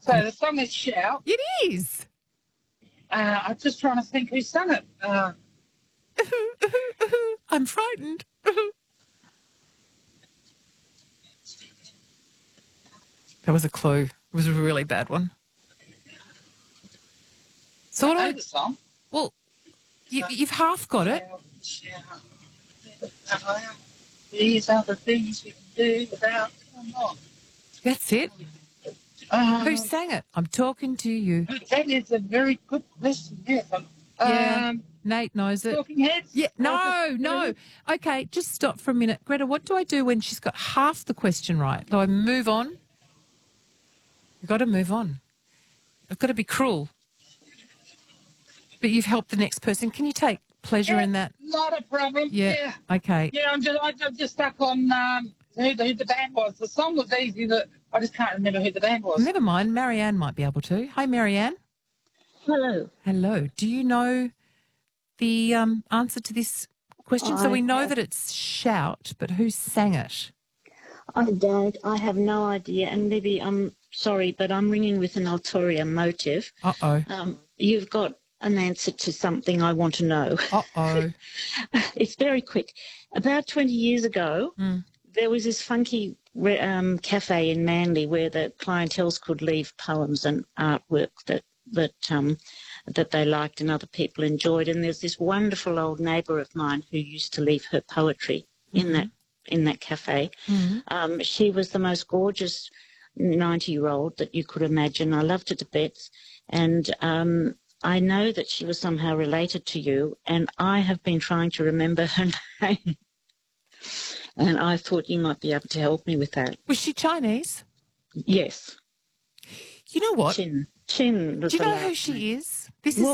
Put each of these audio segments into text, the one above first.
So the song is Shout. It is. I'm just trying to think who sang it. I'm frightened. That was a clue. It was a really bad one. I know the song. Well, you've half got it. Shout. These are the things you can do without. Come on. That's it. Who sang it? I'm talking to you. That is a very good question. Yes. Yeah. Nate knows it. Talking Heads. Yeah. No. Okay, just stop for a minute. Greta, what do I do when she's got half the question right? Do I move on? You've got to move on. I've got to be cruel. But you've helped the next person. Can you take pleasure in that? Not a problem. Yeah. Okay. Yeah, I'm just stuck on who the band was. The song was easy, but I just can't remember who the band was. Never mind. Marianne might be able to. Hi, Marianne. Hello. Hello. Do you know the answer to this question? So we know that it's Shout, but who sang it? I don't. I have no idea. And Libby, I'm sorry, but I'm ringing with an ulterior motive. Uh-oh. You've got an answer to something I want to know. Uh-oh. It's very quick. About 20 years ago, there was this funky cafe in Manly where the clientels could leave poems and artwork that they liked and other people enjoyed. And there's this wonderful old neighbour of mine who used to leave her poetry in that cafe. Mm-hmm. She was the most gorgeous 90-year-old that you could imagine. I loved her to bits. And I know that she was somehow related to you, and I have been trying to remember her name. And I thought you might be able to help me with that. Was she Chinese? Yes. You know what? Chin. Do you know who she is?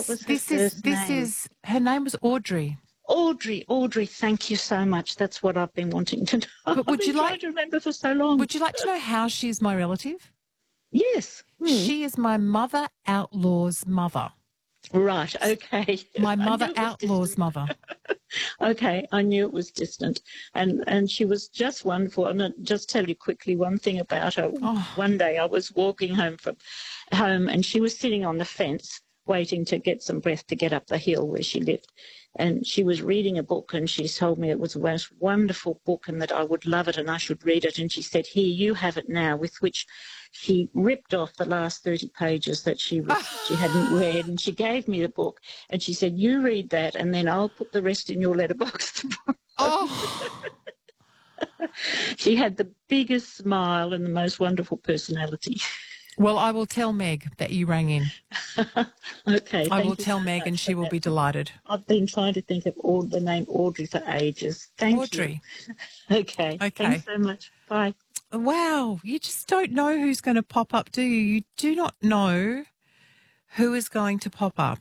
Her name was Audrey. Audrey, thank you so much. That's what I've been wanting to know. But would you like to remember for so long? Would you like to know how she's my relative? Yes. She is my mother outlaw's mother. Right, okay. My mother outlaw's mother. Okay, I knew it was distant. And she was just wonderful. And I'll just tell you quickly one thing about her. Oh. One day I was walking home from home and she was sitting on the fence waiting to get some breath to get up the hill where she lived. And she was reading a book and she told me it was the most wonderful book and that I would love it and I should read it. And she said, here, you have it now, with which she ripped off the last 30 pages that she hadn't read, and she gave me the book and she said, you read that and then I'll put the rest in your letterbox tomorrow. Oh. She had the biggest smile and the most wonderful personality. Well, I will tell Meg that you rang in. Okay. I will tell Meg and she will be delighted. I've been trying to think of the name Audrey for ages. Thank Audrey. you. Okay. Thanks so much. Bye. Wow. You just don't know who's going to pop up, do you? You do not know who is going to pop up.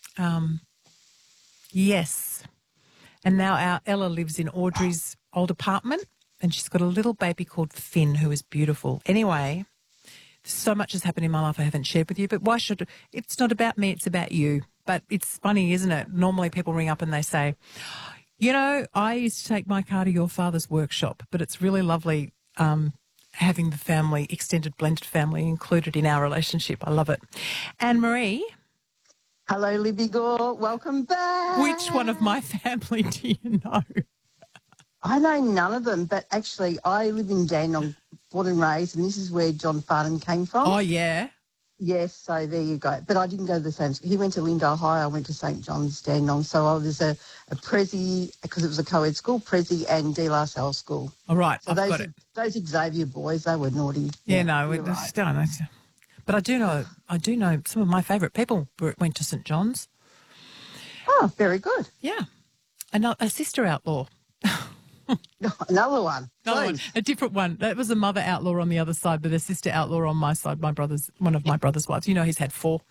Yes. And now our Ella lives in Audrey's old apartment and she's got a little baby called Finn who is beautiful. Anyway, so much has happened in my life I haven't shared with you, but why should it's not about me, it's about you. But it's funny, isn't it? Normally people ring up and they say, you know, I used to take my car to your father's workshop, but it's really lovely having the family, extended blended family included in our relationship. I love it. Anne-Marie. Hello, Libby Gore. Welcome back. Which one of my family do you know? I know none of them, but actually I live in Dandenong, born and raised, and this is where John Farnham came from. Oh, yeah? Yes, so there you go. But I didn't go to the same school. He went to Lindale High, I went to St John's Dandenong. So I was a Prezi, because it was a co-ed school, Prezi and De La Salle school. All right, so I've got it. Those Xavier boys, they were naughty. Yeah, no, we're right. But I do know some of my favourite people went to St John's. Oh, very good. Yeah. A sister outlaw. Another one. A different one. That was a mother outlaw on the other side, but a sister outlaw on my side. One of my brother's wives. You know, he's had 4.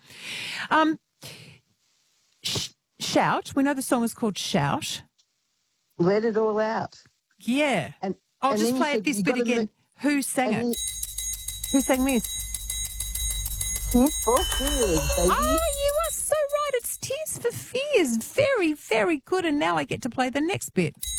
Shout. We know the song is called Shout. Let it all out. Yeah. And I'll just play this bit again. Who sang it? Who sang this? Tears for Fears, baby. Oh, you are so right. It's Tears for Fears. Very, very good. And now I get to play the next bit.